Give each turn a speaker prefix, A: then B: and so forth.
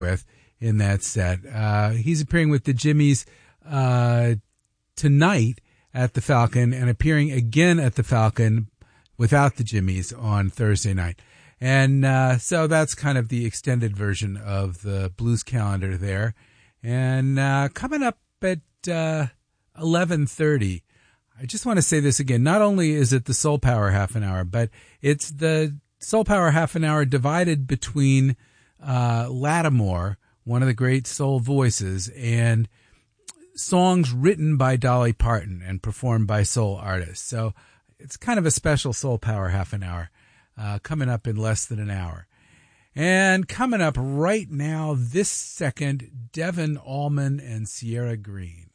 A: with in that set. He's appearing with the Jimmies tonight at the Falcon and appearing again at the Falcon without the Jimmies on Thursday night. And so that's kind of the extended version of the blues calendar there. And coming up at 11:30, I just want to say this again. Not only is it the Soul Power half an hour, but it's the Soul Power half an hour divided between Lattimore, one of the great soul voices, and songs written by Dolly Parton and performed by soul artists. So it's kind of a special Soul Power half an hour coming up in less than an hour. And coming up right now, this second, Devon Allman and Sierra Green.